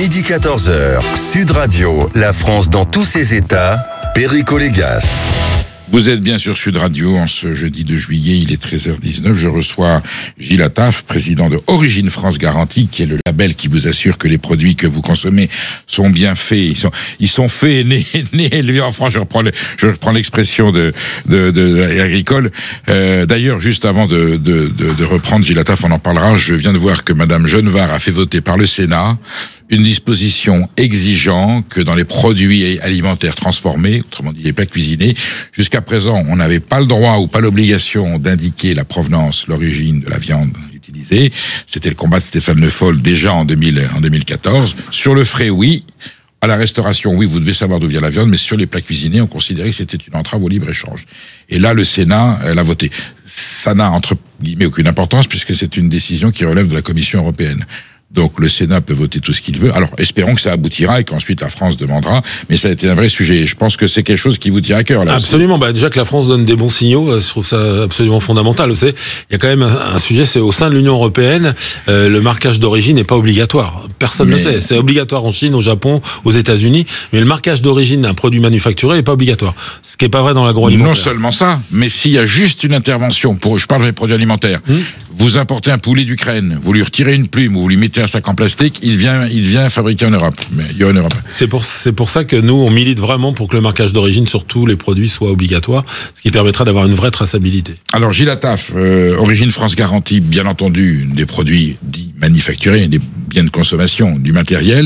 Midi 14h, Sud Radio, la France dans tous ses états, Perico Légas. Vous êtes bien sur Sud Radio en ce jeudi 2 juillet, il est 13h19. Je reçois Gilles Attaf, président de Origine France Garantie, qui est le label qui vous assure que les produits que vous consommez sont bien faits. Ils sont faits, nés, élevés en France. Je reprends l'expression de agricole. D'ailleurs, juste avant de reprendre Gilles Attaf, on en parlera. Je viens de voir que Madame Genevard a fait voter par le Sénat une disposition exigeant que dans les produits alimentaires transformés, autrement dit les plats cuisinés, jusqu'à présent, on n'avait pas le droit ou pas l'obligation d'indiquer la provenance, l'origine de la viande utilisée. C'était le combat de Stéphane Le Foll déjà en 2014. Sur le frais, oui. À la restauration, oui, vous devez savoir d'où vient la viande, mais sur les plats cuisinés, on considérait que c'était une entrave au libre-échange. Et là, le Sénat l'a voté. Ça n'a, entre guillemets, aucune importance, puisque c'est une décision qui relève de la Commission européenne. Donc le Sénat peut voter tout ce qu'il veut. Alors espérons que ça aboutira et qu'ensuite la France demandera. Mais ça a été un vrai sujet. Je pense que c'est quelque chose qui vous tient à cœur là. Absolument. Déjà que la France donne des bons signaux, je trouve ça absolument fondamental. Vous savez, il y a quand même un sujet, c'est au sein de l'Union européenne, le marquage d'origine n'est pas obligatoire. Personne ne le sait. C'est obligatoire en Chine, au Japon, aux États-Unis, mais le marquage d'origine d'un produit manufacturé n'est pas obligatoire. Ce qui n'est pas vrai dans l'agroalimentaire. Non seulement ça, mais s'il y a juste une intervention je parle des produits alimentaires. Vous importez un poulet d'Ukraine, vous lui retirez une plume ou vous lui mettez un sac en plastique, il vient fabriqué en Europe. Mais il y a en Europe. C'est pour ça que nous, on milite vraiment pour que le marquage d'origine sur tous les produits soit obligatoire, ce qui permettra d'avoir une vraie traçabilité. Alors Gilles Attaf, Origine France Garantie, bien entendu, des produits dits manufacturés, des biens de consommation, du matériel.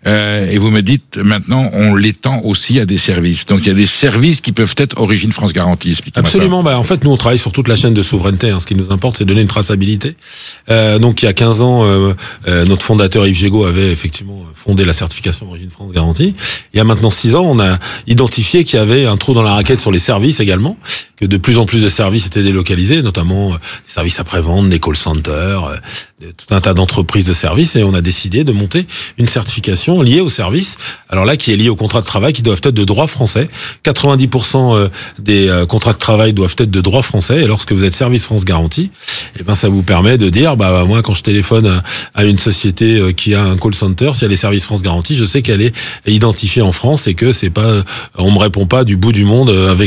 Et vous me dites, maintenant, on l'étend aussi à des services. Donc il y a des services qui peuvent être Origine France Garantie. Expliquez-moi Absolument. ça. En fait, nous, on travaille sur toute la chaîne de souveraineté. Ce qui nous importe, c'est donner une traçabilité. Donc il y a 15 ans, notre fondateur Yves Gégaud avait effectivement fondé la certification Origine France Garantie. Il y a maintenant 6 ans, on a identifié qu'il y avait un trou dans la raquette sur les services également, que de plus en plus de services étaient délocalisés, notamment les services après-vente, les call centers, tout un tas d'entreprises de services, et on a décidé de monter une certification liée aux services, alors là qui est liée aux contrats de travail qui doivent être de droit français. 90% des contrats de travail doivent être de droit français, et lorsque vous êtes Service France Garantie, ça vous permet de dire, moi quand je téléphone à une société qui a un call center, si elle est Service France Garantie, je sais qu'elle est identifiée en France et que c'est pas, on me répond pas du bout du monde avec